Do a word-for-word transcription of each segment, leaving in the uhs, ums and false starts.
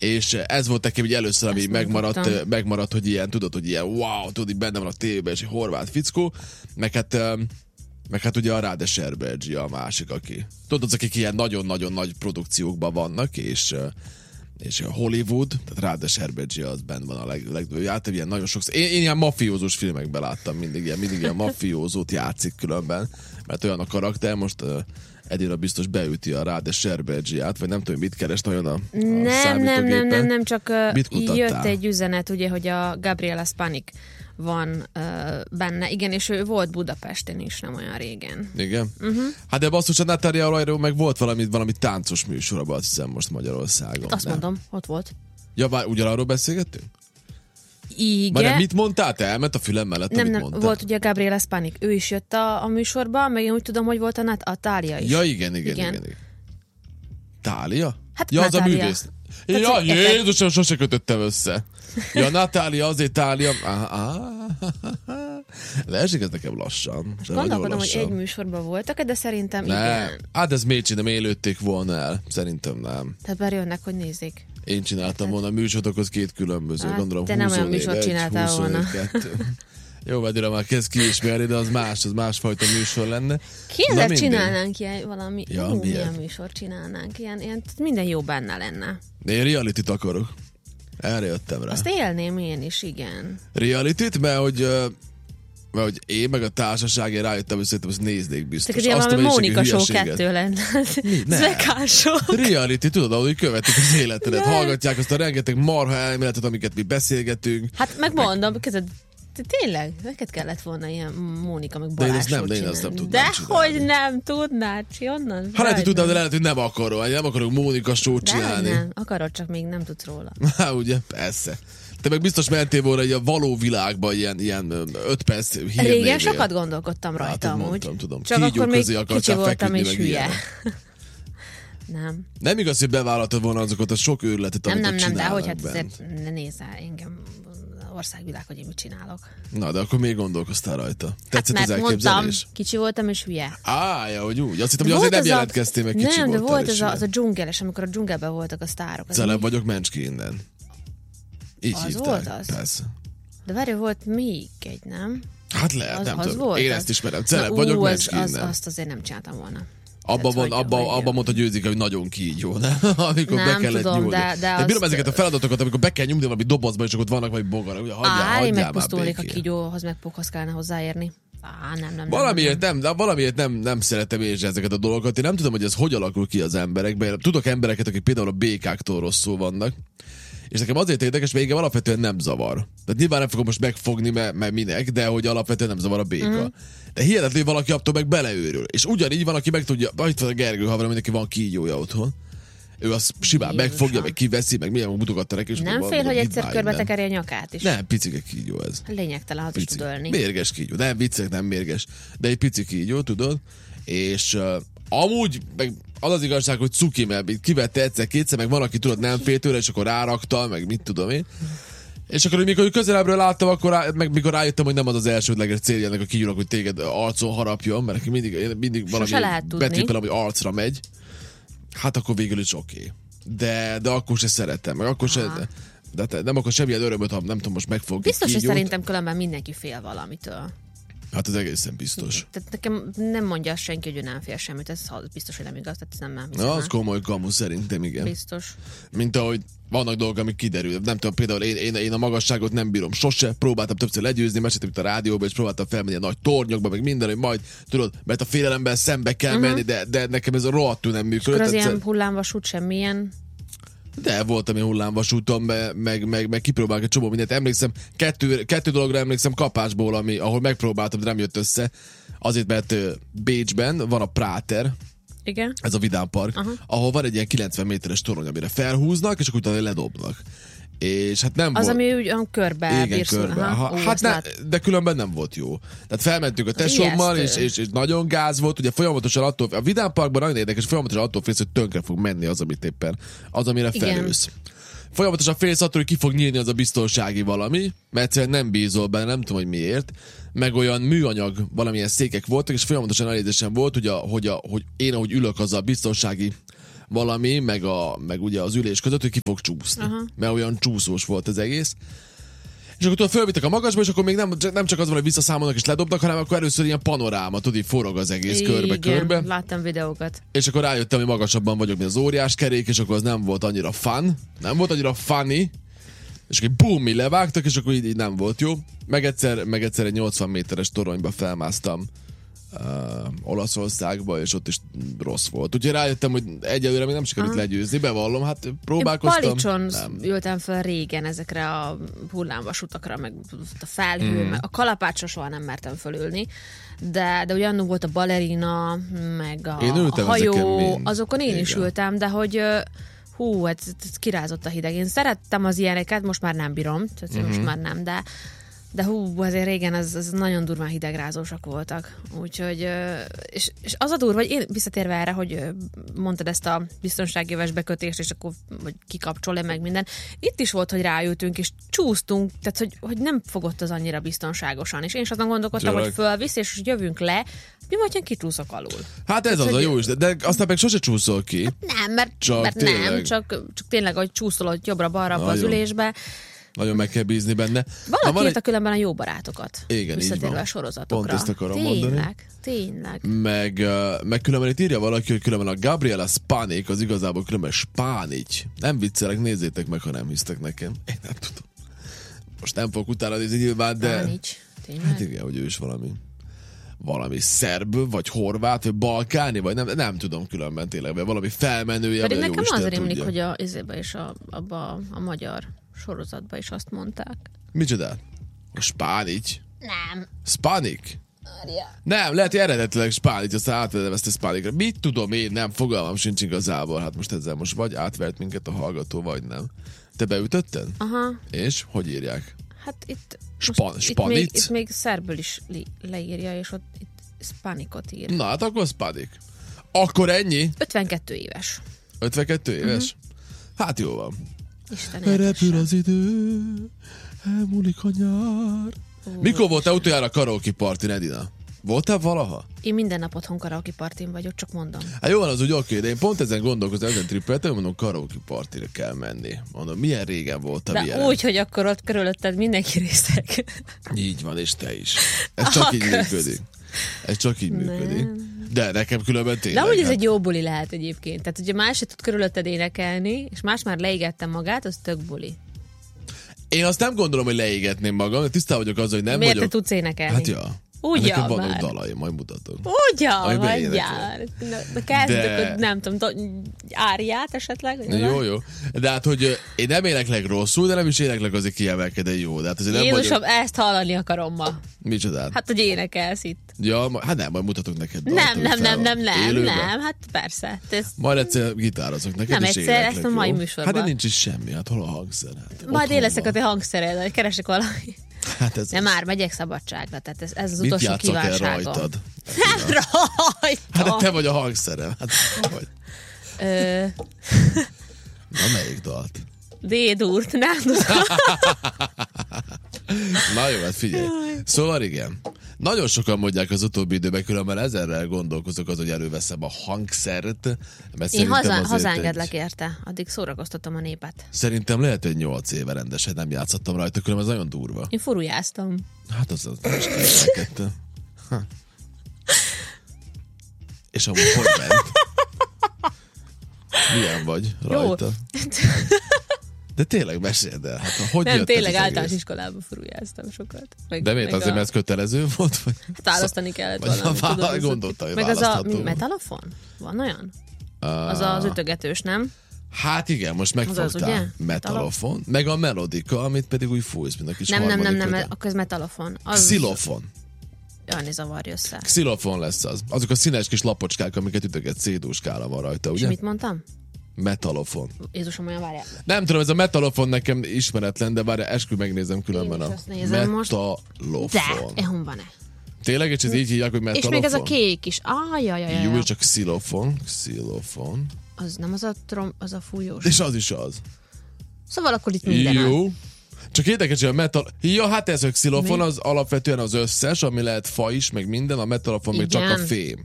és ez volt nekem így először, ami megmaradt, megmaradt, hogy ilyen, tudod, hogy ilyen wow, tudod, így benne van a tévében, és egy horvát fickó, meg hát, meg hát ugye a Rade Šerbedžija a másik, aki. Tudod, az, akik ilyen nagyon-nagyon nagy produkciókban vannak, és és a Hollywood, tehát Rade Šerbedžija az benne van a leg, legtöbb. Általában ilyen nagyon sokszor. Én, én ilyen mafiózós filmekben láttam mindig, ilyen, mindig ilyen mafiózót játszik különben, mert olyan a karakter, most uh, Edina biztos beüti a Rade Šerbedžiját, vagy nem tudom, mit keres nagyon a, a nem, nem, nem, nem, nem, csak uh, jött egy üzenet, ugye, hogy a Gabriela Spanik van uh, benne. Igen, és ő volt Budapesten is, nem olyan régen. Igen? Uh-huh. Hát de basszus, a Natalia Oreiro meg volt valami, valami táncos műsorban, azt hiszem most Magyarországon. Azt nem? mondom, ott volt. Ja, vár, ugyanarról beszélgettünk? Igen. Már mit mondtál? Te elment a fülem mellett, nem, amit nem, mondtál? Volt ugye Gabriela Spanik. Ő is jött a, a műsorba, meg én úgy tudom, hogy volt a, Nat- a Tália is. Ja, igen, igen, igen. igen, igen. Tália? Hát ja, Natália. Az a művész. Ja, Jézusom, sose kötöttem össze. Ja, Natália, azért Tália. Leesik ez nekem lassan. Gondolkodom, hogy egy műsorban voltak, de szerintem nem. igen. Hát ez miért csinálom, élőtték volna el. Szerintem nem. Tehát bár jönnek, hogy nézzék. Én csináltam volna a műsorokhoz két különböző, hát, gondolom te nem olyan műsort csináltál volna. Jó, Vadira már kezd kiismerni, de az más, az másfajta műsor lenne. Kézzel csinálnánk ilyen valami, ja, ú, milyen műsor csinálnánk, ilyen, ilyen, minden jó benne lenne. Én realityt akarok. Erre jöttem rá. Azt élném én is, igen. Realityt, mert hogy, mert hogy én meg a társaságén rájöttem, hogy szerintem ezt néznék biztos. Tehát ugye valami Mónika Show kettő lenne. Zvekán Show. Reality, tudod, ahogy követik az életedet. Hallgatják azt a rengeteg marha elméletet, amiket mi beszélgetünk. Hát megmondom, kezded, tényleg, neked kellett volna ilyen Mónika meg Balázs nem, de én azt nem tudnám De csinálni. hogy nem tudnád, onnan? Ha lehet, hogy tudnám, de lehet, hogy nem akarom. Nem akarok Mónika Show-t csinálni. Nem, akarod, csak még nem tudsz róla. Há, ugye, persze. Te meg biztos mentél volna egy a való világban ilyen, ilyen öt perc hírnévél. Régen sokat gondolkodtam rajta hát, amúgy. Mondtam, tudom. Csak Kígyó akkor még kicsi voltam feküdni, és hülye. Nem. Nem igaz, hogy bevállaltad volna azokat a sok őrületet, nem, amiket nem, nem, de hogy hát bent. azért ne nézzel engem országvilág, hogy én mit csinálok. Na, de akkor még gondolkoztál rajta. Tetszett hát, az elképzelés? Mondtam, kicsi voltam és hülye. Á, ja, hogy úgy. Azt hittem, hogy azért nem jelentkeztél, meg kicsi nem, voltál. Nem, de volt az a, az a dzsungeles, amikor a dzsungelben voltak a sztárok. Celeb vagyok, mencs ki innen. Így az hívták. Volt az? Persze. De várj, volt még egy, nem? Hát lehet, az, nem az tudom. Volt Én az? ezt ismerem. Celeb Na, vagyok, ú, mencs ki az, innen. Azt azért nem csináltam volna. Abba, van, hogy, abba, hogy abba mondta Győzik, hogy nagyon kígyó, nem? Amikor nem be kellett tudom, nyúlni. de, de de bírom azt... ezeket a feladatokat, amikor be kell nyomni valami dobozba, és ott vannak vagy bogarak. Ugye, hagyjál, Á, én hagyjál megpusztulnék a kígyóhoz, meg pókhoz kellene hozzáérni. Á, nem, nem, valamiért nem, nem, nem, valamiért nem, nem szeretem én ezeket a dolgokat. Én nem tudom, hogy ez hogy alakul ki az emberekben. Tudok embereket, akik például a békáktól rosszul vannak. És nekem azért érdekes, mert engem alapvetően nem zavar. Tehát nyilván nem fogom most megfogni, mert, mert minek, de hogy alapvetően nem zavar a béka. Mm. De hihetetlen, hogy valaki attól meg beleőrül. És ugyanígy van, aki meg tudja, itt van a Gergő haverom, mindenki van kígyója otthon. Ő azt simán megfogja, meg kiveszi, meg milyen mutogatta neki. És nem van, fél, hogy egyszer körbe tekeri a nyakát is. Nem, picike kígyó ez. Lényegtelen, az is tud ölni. Mérges kígyó. Nem viccek, nem mérges. De egy pici kígyó, tudod? És uh, amúgy, meg az az igazság, hogy cuki, mert kivette egyszer-kétszer, meg van, aki tudod, nem fél tőle, és akkor rárakta, meg mit tudom én. És akkor, mikor közelebbről láttam, akkor rá, meg mikor rájöttem, hogy nem az az elsődleges célja ennek a kígyónak, hogy téged arcon harapjon, mert mindig, mindig valami betépel, ami arcra megy. Hát akkor végül is oké. Okay. De, de akkor se szeretem, meg akkor se, de, de nem akkor semmilyen örömöt, ha nem tudom, most megfog. Biztos, hogy szerintem különben mindenki fél valamitől. Hát ez egészen biztos. Tehát nekem nem mondja senki, hogy ő nem fél semmit, ez biztos, hogy nem igaz, tehát ez nem, nem hiszem. Na, az komoly kamu szerintem, igen. Biztos. Mint ahogy vannak dolgok, amik kiderül. Nem tudom, például én, én, én a magasságot nem bírom sose, próbáltam többször legyőzni, meséltem itt a rádióban, és próbáltam felmenni a nagy tornyokba, meg minden, hogy majd, tudod, mert a félelemben szembe kell uh-huh. menni, de, de nekem ez a rohadtul nem működött. És az ilyen hullámvasút semmilyen... De voltam én hullámvasúton, meg, meg, meg, meg kipróbálok egy csomó mindent. Emlékszem, kettő, kettő dologra emlékszem kapásból, ami, ahol megpróbáltam, de nem jött össze. Azért, mert Bécsben van a Práter, igen. Ez a Vidám Park, uh-huh. ahol van egy ilyen kilencven méteres torony, amire felhúznak, és akkor utána ledobnak. És hát nem az, volt... ami úgy körbe igen, körbe. Ha, hát ne, de különben nem volt jó. Tehát felmentünk a tesómmal, és, és, és nagyon gáz volt, ugye folyamatosan attól, a Vidám Parkban nagyon érdekes, folyamatosan attól félsz, hogy tönkre fog menni az, amit éppen, az, amire felülsz. Folyamatosan félsz attól, hogy ki fog nyílni az a biztonsági valami, mert egyszerűen nem bízol benne, nem tudom, hogy miért, meg olyan műanyag valamilyen székek voltak, és folyamatosan elézésem volt, hogy, a, hogy, a, hogy én, ahogy ülök, az a biztonsági valami, meg, a, meg ugye az ülés között, hogy ki fog csúszni. Uh-huh. Mert olyan csúszós volt az egész. És akkor tudod, fölvittek a magasba, és akkor még nem, nem csak az van, hogy visszaszámolnak és ledobnak, hanem akkor először ilyen panoráma, tudod, így forog az egész körbe-körbe. Igen, láttam videókat. És akkor rájöttem, hogy magasabban vagyok, mint az óriás kerék, és akkor az nem volt annyira fun, nem volt annyira funny, és akkor bum, mi levágtak, és akkor így, így nem volt jó. Meg egyszer, meg egyszer egy nyolcvan méteres toronyba felmásztam uh, Olaszországba, és ott is rossz volt. Úgyhogy rájöttem, hogy egyelőre még nem sikerült legyőzni, bevallom, hát próbálkoztam. Én Palicson ültem fel régen ezekre a hullámvasutakra, meg a felhő, mm. meg a kalapácsra soha nem mertem fölülni, de, de ugyanúgy volt a balerina, meg a, a hajó, azokon én igen. is ültem, de hogy hú, hát kirázott a hideg. Én szerettem az ilyeneket, most már nem bírom, tehát mm-hmm. most már nem, de de hú, azért régen az, az nagyon durván hidegrázósak voltak. Úgyhogy, és, és az a durva, hogy én visszatérve erre, hogy mondtad ezt a biztonságéves bekötést, és akkor hogy kikapcsol-e meg minden. Itt is volt, hogy ráültünk, és csúsztunk, tehát hogy, hogy nem fogott az annyira biztonságosan. És én is azon gondolkodtam, Gyerek. hogy fölvisz, és jövünk le, mi vagy, ha kicsúszok alul. Hát ez tehát, az hogy... a jó is, de, de aztán meg sose csúszol ki. Hát nem, mert, csak mert nem, csak, csak tényleg, hogy csúszol jobbra-balra az ülésbe. Nagyon meg kell bízni benne. Valaki írta egy... különben a jó barátokat. Igen, így van. A sorozatokra. Pont ezt akarom tényleg, mondani. Tényleg, meg, uh, meg különben itt írja valaki, hogy különben a Gabriela Spanik az igazából különben Spánics. Nem viccelek, nézzétek meg, ha nem hisztek nekem. Én nem tudom. Most nem fogok utána nézni nyilván, de... Spánics, tényleg? Hát igen, hogy ő is valami... valami szerb, vagy horvát, vagy balkáni, vagy nem, nem tudom különben tényleg, vagy valami felmenője. Pedig nekem az rémlik, hogy a, izébe is a, abba a magyar sorozatban is azt mondták. Micsoda? A Spánics? Nem. Spanik? Maria. Nem, lehet, hogy eredetileg Spánics, aztán átvedem ezt a Spánikra. Mit tudom én, nem, fogalmam sincs igazából. Hát most ezzel most vagy átvert minket a hallgató, vagy nem. Te beütötted? Aha. És? Hogy írják? Hát itt... Span- itt, még, itt még szerből is li- leírja, és ott itt Spanikot ír. Na, hát akkor Spanik. Akkor ennyi? ötvenkettő éves. ötvenkettő éves? Uh-huh. Hát jó van. Isten repül az idő, elmúlik a nyár. Uh, Mikor volt utoljára karaoke partin, Edina? Voltál valaha? Én minden nap otthon karaoke partin vagyok, csak mondom. Hát jó van, az úgy oké, de én pont ezen gondolkozom, ezen trippeltem, mondom, karaoke partira kell menni. Mondom, milyen régen voltam ilyen. De úgy, hogy akkor ott körülötted mindenki részeg. Így van, és te is. Ez csak ah, így kösz. működik. Ez csak így nem. működik. De nekem különben tényleg. De úgy ez hát... egy jó buli lehet egyébként. Tehát, hogyha más se tud körülötted énekelni, és más már leégettem magát, az tök buli. Én azt nem gondolom, hogy leégetném magam, de tisztában vagyok azzal, hogy nem Miért vagyok... te tudsz énekelni? Hát ja. Ugyan hát már. Nekem van dalai, majd mutatok. Ugyan, mondjál. De kezdök, nem tudom, áriát esetleg? Jó, jó. De hát, hogy én nem éneklek rosszul, de nem is éneklek azért kiemelkedően jó. De hát azért nem Jézusom, vagyok... ezt hallani akarom ma. Micsodát? Hát, hogy énekelsz itt. Ja, hát nem, majd mutatok neked dalt. Nem, nem, nem, nem, nem, élőben. nem, hát persze. Ez... Majd egyszer gitározok neked, nem és egyszer, éneklek, ezt a mai műsorban. Hát én nincs is semmi, hát hol a hangszer? Hát, majd én leszek a te hangszered, keresek valami. Hát ez nem, az. már megyek szabadságra, tehát ez, ez az mit utolsó kívánságom. Mit játszok el rajtad? Nem rajtam. Hát te vagy a hangszerem. Hát, vagy. Ö... Na, melyik dalt? D-dúrt, nem tudom. Na jó, hát figyelj. Szóval igen. Nagyon sokan mondják az utóbbi időben, különben ezerrel gondolkozok az, hogy előveszem a hangszert. Mert én haza, hazaengedlek egy... érte, addig szórakoztatom a népet. Szerintem lehet, hogy nyolc éve rendesen nem játszottam rajta, különben ez nagyon durva. Én furujáztam. Hát az az most kiemelkedtem. És amúgy hogy ment? Milyen vagy rajta? Jó. De tényleg meséld el. Hát, hogy nem, tényleg általános iskolában furujáztam sokat. Meg, de miért? Azért, a... mert ez kötelező volt? Vagy... Hát választani kellett vagy valamit. Vála... Tudom, gondoltam, hogy meg az a metalofon? Van olyan? Uh... Az az ütögetős, nem? Hát igen, most megfogtál. Az, metalofon. Meg a melodika, amit pedig úgy fújsz, mint a kis nem, nem, nem, nem, nem, akkor ez metalofon. Az... Xilofon. Jani zavarj össze. Xilofon lesz az. Azok a színes kis lapocskák, amiket ütöget, cédúskála van rajta, ugye? És mit mondtam? Metalofon. Jézusom, olyan várjál. Nem tudom, ez a metalofon nekem ismeretlen, de várjál, eskü megnézem különben a metalofon. De, ehun van-e? Tényleg, és ez így hívják, hogy metalofon? És még ez a kék is. Ajajajaj. Jó, csak xilofon. Xilofon. Az nem az a, trom, az a fújós. És az is az. Szóval akkor itt minden jó. Az. Csak érdekes, hogy a metal... Ja, hát ez a xilofon az alapvetően az összes, ami lehet fa is, meg minden, a metalofon még csak a fém.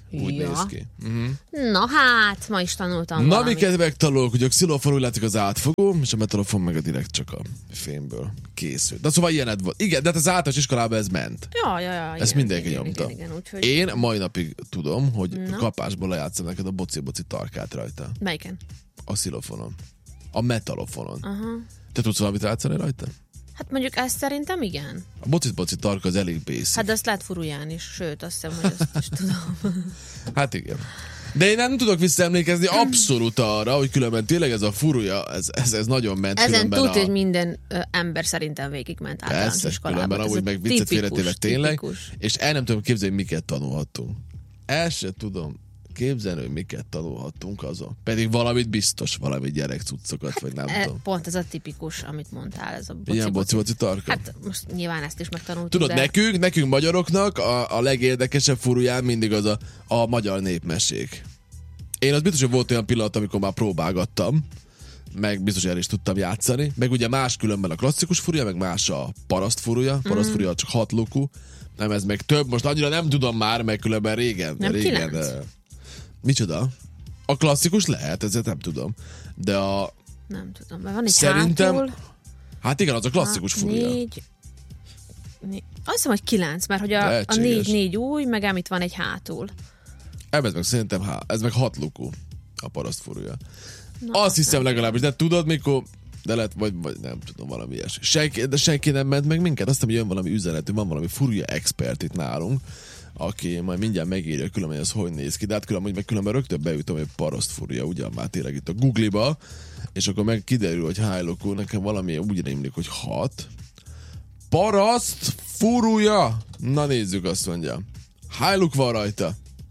Úgy ja. néz ki. Uh-huh. Na hát, ma is tanultam Na, valamit. miket megtanulok, hogy a xilofon úgy látszik az átfogó, és a metalofon meg a direkt csak a fémből készült. De szóval ilyened volt. Igen, de hát az általános iskolában ez ment. Ja, ja, ja. Ezt igen, mindenki igen, nyomta. Igen, igen, úgyhogy... Én mai napig tudom, hogy Na. kapásból lejátszom neked a boci-boci tarkát rajta. Melyiken? A xilofonon. A metalofonon. Aha. Te tudsz valamit játszani rajta? Hát mondjuk ezt szerintem igen. A boci-boci tarka az elég basic. Hát de azt lehet furuján is, sőt, azt hiszem, hogy ezt is tudom. Hát igen. De én nem tudok visszaemlékezni abszolút arra, hogy különben tényleg ez a furuja, ez, ez, ez nagyon ment. Ezen tudja, a... hogy minden ö, ember szerintem végigment általános Persze, iskolában. különben amúgy meg viccet félretéve tényleg, és el nem tudom képzelni, miket tanulhattunk. El se tudom képzelni, hogy miket tanulhattunk azon. Pedig valamit biztos, valami gyerekcuccokat, vagy nem e, tudom. Pont ez a tipikus, amit mondtál, ez a boci, Ilyen boci-boci tarka. Hát most nyilván ezt is megtanultuk. Tudod, de... nekünk, nekünk magyaroknak a, a legérdekesebb furuján mindig az a, a magyar népmesék. Én az biztos, hogy volt olyan pillanat, amikor már próbálgattam, meg biztos, hogy el is tudtam játszani, meg ugye más különben a klasszikus furuja, meg más a paraszt furuja, paraszt furuja csak hat lukú, nem ez meg több, most annyira nem tudom már, meg különben régen. Nem régen kilenc? uh, micsoda? A klasszikus lehet, ezért nem tudom. De a... Nem tudom, mert van egy Szerintem... hátul. Hát igen, az a klasszikus Ha, furuja. Négy... Né... Azt hiszem, hogy kilenc, mert hogy a, a négy, négy új, meg ám itt van egy hátul. Ez meg szerintem há, ez meg hat lukú a paraszt furuja. Na, azt hiszem legalábbis, de tudod mikor, de lehet, vagy, vagy nem tudom, valami ilyesmi. Senki, de senki nem ment meg minket, azt hiszem, hogy jön valami üzenet, van valami furuja expert itt nálunk, aki majd mindjárt megírja, különben ez hogy néz ki, de hát különben, meg különben rögtön beütöm, hogy paraszt furuja, ugyan már tényleg itt a Google-ba, és akkor meg kiderül, hogy hány lukú, nekem valami úgy rémlik, hogy hat. Paraszt furuja! Na nézzük, azt mondja. Hány luk van rajta?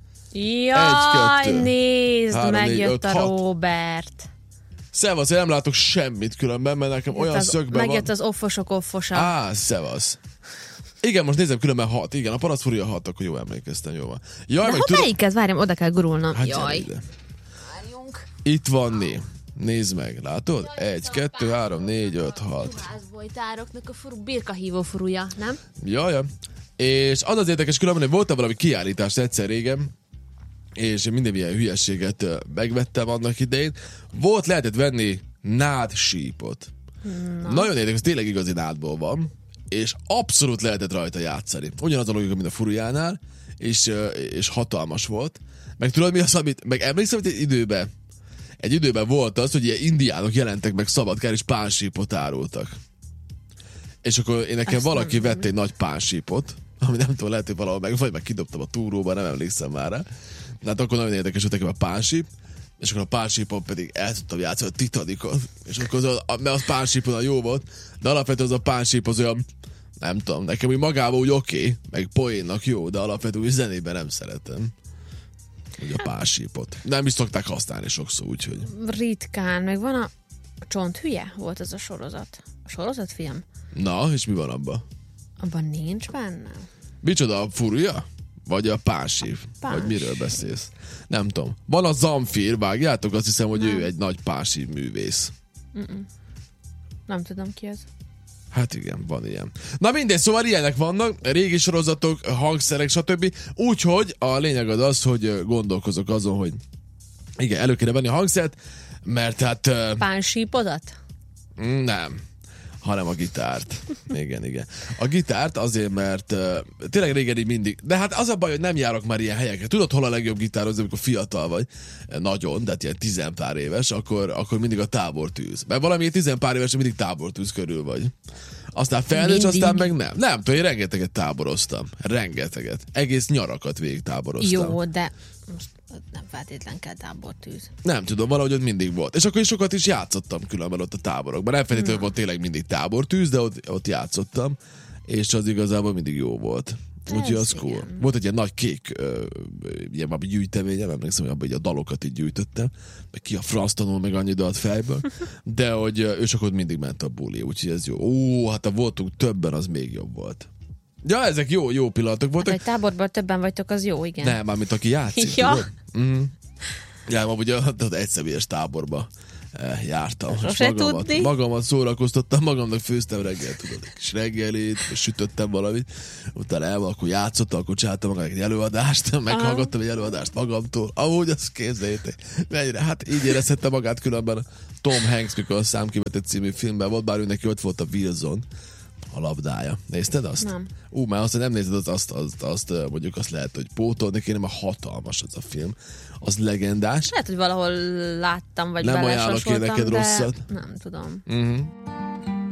Jaj, Egy, nézd, három, megjött négy, öt, a hat. Robert. Szevasz, én nem látok semmit különben, mert nekem olyan az, szögben megjött van. az offosok offosa. Á, szevasz. Igen, most nézem, különben hat. Igen, a paraszt furuja hat, akkor jó emlékeztem, jó van. Jaj, De meg ha tudom... melyiket? Várjam, oda kell gurulnom. Hát Jaj. ide. Várjunk. Itt van né. Nézd meg, látod? Egy, kettő, három, négy, öt, hat. Ruházbolytároknak a furu, birkahívó furuja, nem? Jaj, és az az érdekes különben, hogy voltam valami kiállítást egyszer régen, és én minden ilyen hülyességet ö, megvettem annak idején. Volt, lehetett venni nád sípot. Na. Nagyon érdekes, tényleg igazi nádból van, és abszolút lehetett rajta játszani. Ugyanaz a logika, mint a furujánál, és, ö, és hatalmas volt. Meg tudod mi az, amit, meg emlékszem, hogy egy időben, egy időben volt az, hogy ilyen indiánok jelentek meg Szabadkán, és pánsípot árultak. És akkor én nekem Ezt valaki nem vett egy nagy pánsípot, ami nem tudom, lehet, hogy valahol meg, vagy meg kidobtam a túróba, nem emlékszem már rá. De hát akkor nagyon érdekes volt nekem a pánsíp, és akkor a pánsípon pedig el tudtam játszani a Titanicot, és akkor az, a, mert az pánsípon a jó volt, de alapvetően az a pánsíp az olyan, nem tudom, nekem úgy magában úgy oké, okay, meg poénnak jó, de alapvetően úgy zenében nem szeretem. Úgy a pánsípot. Nem is szokták használni sokszor, úgyhogy. Ritkán, meg van a Csont hülye volt az a sorozat. A sorozatfilm? Na, és mi van abban? Abban nincs benne. Micsoda, a furuja? Vagy a pánsív? Páns. Vagy miről beszélsz? Nem tudom. Van a Zamfir, vágjátok? Azt hiszem, hogy Nem. ő egy nagy pánsív művész. Mm-mm. Nem tudom ki ez. Hát igen, van ilyen. Na mindegy, szóval ilyenek vannak, régi sorozatok, hangszerek, stb. Úgyhogy a lényeg az az, hogy gondolkozok azon, hogy igen, elő kéne venni a hangszert, mert hát... Uh, Pánsípodat? nem, hanem a gitárt. Igen, igen. A gitárt azért, mert uh, tényleg régen így mindig, de hát az a baj, hogy nem járok már ilyen helyekre. Tudod, hol a legjobb gitározni, amikor fiatal vagy? Nagyon, de hát ilyen tizenpár éves, akkor, akkor mindig a tábortűz. Mert valami tizenpár éves, mindig tábortűz körül vagy. Aztán felnőtt, aztán meg nem. Nem tudom, én rengeteget táboroztam. Rengeteget. Egész nyarakat végig táboroztam. Jó, de most nem feltétlen kell tábortűz. Nem tudom, valahogy ott mindig volt. És akkor is sokat is játszottam különben ott a táborokban. Nem feltétlenül volt tényleg mindig tábortűz, de ott, ott játszottam. És az igazából mindig jó volt. Úgyhogy az cool. Igen. Volt egy ilyen nagy kék ö, ilyen valami gyűjteményem, emlékszem, hogy abban így a dalokat így gyűjtöttem. Meg ki a franc tanul meg annyi dalt fejből. De hogy ö, ő csak ott mindig ment a buli, úgyhogy ez jó. Ó, hát ha voltunk többen, az még jobb volt. Ja, ezek jó, jó pillanatok voltak. Hát, egy táborban többen vagytok, az jó, igen. Nem, mármint aki játszik, Ja. tudod? Mm. Ja, ma ugye az egyszemélyes táborba jártam. Sose magamat, tudni. Magamat szórakoztattam, magamnak főztem reggel, tudod, egy kis reggelit, sütöttem valamit, utána elva, akkor játszottam, akkor csináltam magának egy előadást, meghallgattam egy előadást magamtól, ahogy az képzeljétek. Mennyire, hát így érezhette magát különben Tom Hanks, mikor a Számkivetett című filmben volt, bár ő neki ott volt a Wilson, a labdája. Nézted azt? Nem. Ú, már azt, nem nézted, azt, azt, azt, azt mondjuk azt lehet, hogy pótolni kéne, mert hatalmas az a film. Az legendás. Lehet, hogy valahol láttam, vagy nem belesas ajánlok én neked de rosszat. nem tudom. Uh-huh.